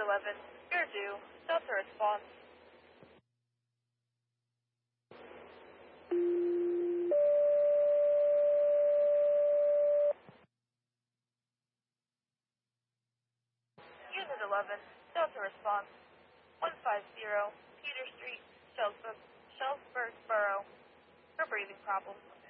11, you're due. Delta response. Unit 11, Delta response. 150, Peter Street, Shelfsburg Borough. For breathing problems.